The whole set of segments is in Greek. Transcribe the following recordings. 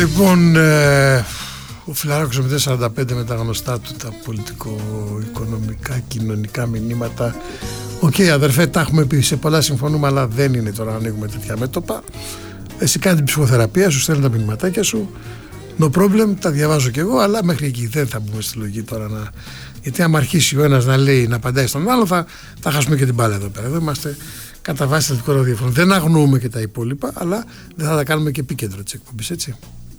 Λοιπόν, ο Φιλαράκος ο 045 με τα γνωστά του, τα πολιτικο-οικονομικά, κοινωνικά μηνύματα. Οκ, αδερφέ, τα έχουμε πει, σε πολλά συμφωνούμε, αλλά δεν είναι τώρα να ανοίγουμε τέτοια μέτωπα. Εσύ κάνει την ψυχοθεραπεία σου, στέλνει τα μηνυματάκια σου. No problem, τα διαβάζω κι εγώ, αλλά μέχρι εκεί δεν θα μπούμε στη λογική τώρα να. Γιατί άμα αρχίσει ο ένας να λέει, να απαντάει στον άλλο, θα χάσουμε και την μπάλα εδώ πέρα. Εδώ είμαστε κατά βάση θετικό ραδιόφωνο. Δεν αγνοούμε και τα υπόλοιπα, αλλά δεν θα τα κάνουμε και επίκεντρο της εκπομπής, έτσι.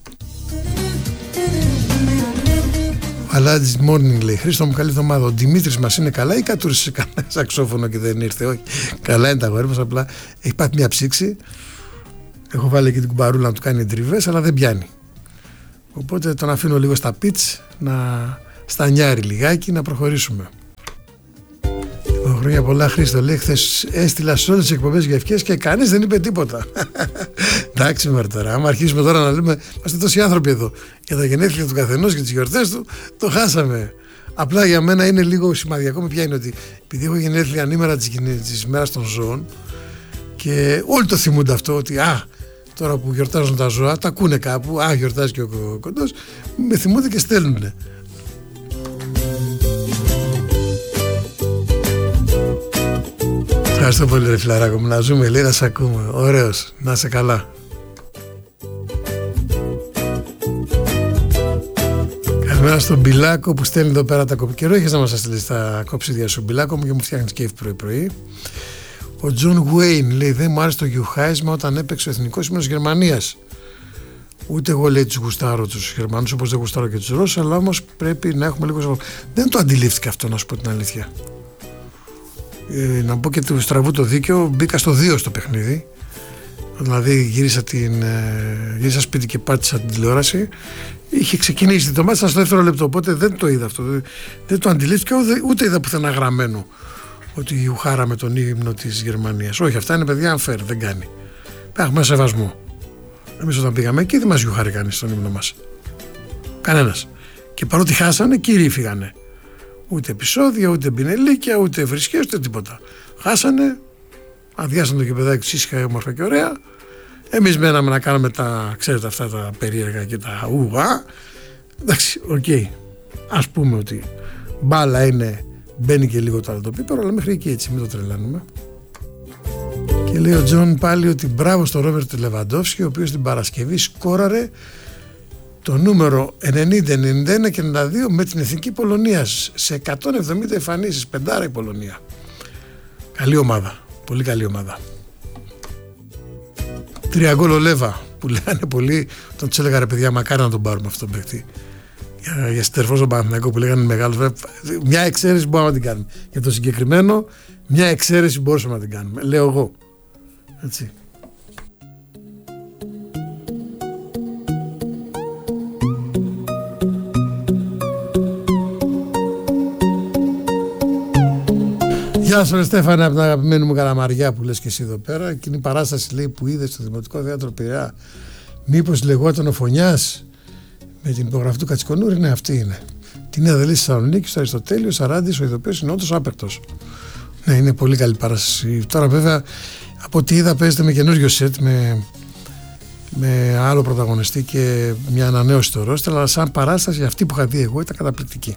Αλλά this morning, λέει, Χρήστο μου, καλή εβδομάδα. Ο Δημήτρης μας είναι καλά ή κατούρισε κανένα σαξόφωνο και δεν ήρθε? Όχι, καλά είναι τα αγόρια μας, απλά έχει πάθει μια ψήξη. Έχω βάλει και την κουμπαρούλα να του κάνει τριβές, αλλά δεν πιάνει. Οπότε τον αφήνω λίγο στα πιτς, να στανιάρει λιγάκι, να προχωρήσουμε. Χρόνια πολλά, Χρήστο, λέει, χθες έστειλα σε όλες τις εκπομπές για ευχές και κανείς δεν είπε τίποτα. Εντάξει μωρέ τώρα, άμα αρχίσουμε τώρα να λέμε, είμαστε τόσοι άνθρωποι εδώ, για τα γενέθλια του καθενός και τις γιορτές του, το χάσαμε. Απλά για μένα είναι λίγο σημαδιακό, με ποια είναι ότι επειδή έχω γενέθλια ανήμερα της μέρας των ζώων και όλοι το θυμούνται αυτό, ότι τώρα που γιορτάζουν τα ζώα, τα ακούνε κάπου, γιορτάζει και ο κοντός, με θυμούνται και στέλνουνε. Ευχαριστώ πολύ ρε Φιλαράκο μου, να ζούμε, λέει, να σε ακούμε. Ωραίος, να είσαι καλά. Καλημέρα στον Μπιλάκο που στέλνει εδώ πέρα τα κόψη. Καιρό έχεις να μας στείλεις τα κόψιδια σου, Μπιλάκο μου, και μου φτιάχνεις κέφι πρωί-πρωί. Ο Τζον Γουέιν λέει, δεν μου άρεσε το γιουχάισμα όταν έπαιξε ο εθνικός ύμνος Γερμανίας. Ούτε εγώ, λέει, τους γουστάρω τους Γερμανούς όπως δεν γουστάρω και τους Ρώσους, αλλά όμως πρέπει να έχουμε λίγο. Δεν το αντιλήφθηκα αυτό, να σου πω την αλήθεια. Να πω και του στραβού το δίκαιο, μπήκα στο 2 στο παιχνίδι. Δηλαδή γύρισα σπίτι και πάτησα την τηλεόραση. Είχε ξεκινήσει το μάτι στο δεύτερο λεπτό, οπότε δεν το είδα αυτό. Δεν το αντιλήφθηκα, ούτε είδα πουθενά γραμμένο ότι γιουχάραμε τον ύμνο της Γερμανίας. Όχι, αυτά είναι παιδιά unfair, δεν κάνει. Έχουμε σεβασμό. Εμείς όταν πήγαμε εκεί δεν μας γιουχάρει κανείς τον ύμνο μας. Κανένας. Και παρότι χάσανε, κύριοι φύγανε. Ούτε επεισόδια, ούτε μπινελίκια, ούτε βρισκές, ούτε τίποτα. Χάσανε, αδειάσαν το γηπεδάκι τους ήσυχα, όμορφα και ωραία. Εμείς μέναμε να κάνουμε ξέρετε, αυτά τα περίεργα και τα Εντάξει, οκ. Ας πούμε ότι μπάλα είναι, μπαίνει και λίγο το άλλο το πίπερο, αλλά μέχρι εκεί, έτσι, μην το τρελάνουμε. Και λέει ο Τζον πάλι ότι μπράβο στον Ρόμπερτ Λεβαντόφσκι, ο οποίος την Παρασκευή σκόραρε το νούμερο 90, 91 και 92 με την Εθνική Πολωνίας σε 170 εμφανίσεις, πεντάρα η Πολωνία. Καλή ομάδα, πολύ καλή ομάδα. 3 γκολ ο Λέβα που λένε πολλοί, τον τους έλεγα ρε παιδιά, μακάρι να τον πάρουμε αυτόν τον παίκτη. Για στερφό στον Παναθηναϊκό που λέγανε μεγάλος, μια εξαίρεση μπορούμε να την κάνουμε. Για το συγκεκριμένο, μια εξαίρεση μπορούσαμε να την κάνουμε. Λέω εγώ. Έτσι. Γεια σου ρε Στέφανε, από την αγαπημένη μου Καλαμαριά που λες και εσύ εδώ πέρα. Εκείνη η παράσταση, λέει, που είδε στο Δημοτικό Θέατρο Πειραιά, μήπως λεγόταν ο Φωνιάς με την υπογραφή του Κατσικονούρη? Ναι, αυτή είναι. Την Νέα Δελή στη Θεσσαλονίκη, στο Αριστοτέλειο, Σαράντης, ο ηθοποιός είναι όντως άπεκτος. Ναι, είναι πολύ καλή παράσταση. Τώρα βέβαια από ό,τι είδα παίζεται με καινούριο σετ, με άλλο πρωταγωνιστή και μια ανανέωση στο ρόστερ, αλλά σαν παράσταση αυτή που είχα δει εγώ ήταν καταπληκτική.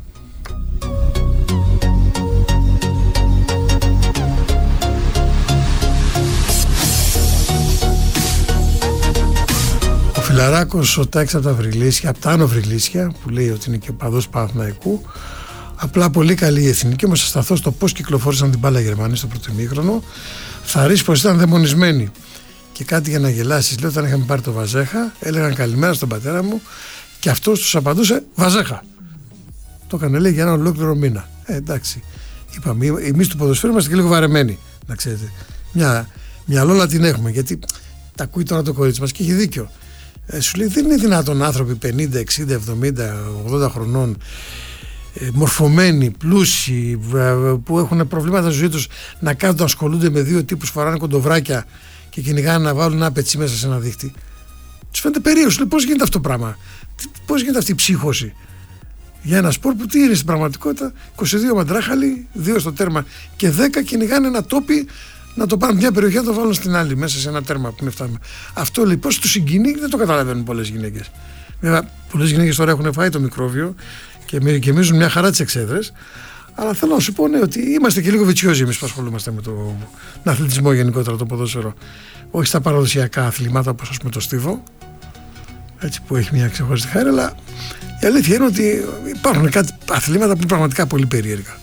Ο Φιλαράκος, ο Τάκης από τα Βρυλίσια, από τα Άνω Βρυλίσια, που λέει ότι είναι και παδός Παναθηναϊκού. Απλά πολύ καλή η εθνική, όμως θα σταθώ στο πώς κυκλοφόρησαν την μπάλα Γερμανοί στο πρώτο ημίχρονο. Θα ρίξει πως ήταν δαιμονισμένοι. Και κάτι για να γελάσεις, λέω, όταν είχαμε πάρει το Βαζέχα, έλεγαν καλημέρα στον πατέρα μου και αυτός τους απαντούσε Βαζέχα. Το έκανε, λέει, για ένα ολόκληρο μήνα. Εντάξει. Είπαμε, εμείς του ποδοσφαίρου είμαστε και λίγο βαρεμένοι, να ξέρετε. Μια λόλα την έχουμε, γιατί τα ακούει τώρα το κορίτσι μας και έχει δίκιο. Σου λέει, δεν είναι δυνατόν άνθρωποι 50, 60, 70, 80 χρονών, μορφωμένοι, πλούσιοι, που έχουν προβλήματα στη ζωή τους, να κάθονται να ασχολούνται με 2 τύπους, φοράνε κοντοβράκια και κυνηγάνε να βάλουν ένα πετσί μέσα σε ένα δίχτυ. Τους φαίνεται περίεργο. Σου λέει, πώς γίνεται αυτό το πράγμα, πώς γίνεται αυτή η ψύχωση για ένα σπορ που τι είναι στην πραγματικότητα? 22 μαντράχαλοι, 2 στο τέρμα και 10 κυνηγάνε ένα τόπι να το πάρουν μια περιοχή να το βάλουν στην άλλη, μέσα σε ένα τέρμα που είναι 7. Αυτό λοιπόν του συγκινεί και δεν το καταλαβαίνουν πολλές γυναίκες. Βέβαια, πολλές γυναίκες τώρα έχουν φάει το μικρόβιο και γεμίζουν μια χαρά τις εξέδρες. Αλλά θέλω να σου πω ότι είμαστε και λίγο βιτσιόζοι εμείς που ασχολούμαστε με τον αθλητισμό γενικότερα, το ποδόσφαιρο. Όχι στα παραδοσιακά αθλήματα όπως ας πούμε το στίβο, έτσι, που έχει μια ξεχωριστή χάρη, αλλά η αλήθεια είναι ότι υπάρχουν κάτι αθλήματα που είναι πραγματικά πολύ περίεργα.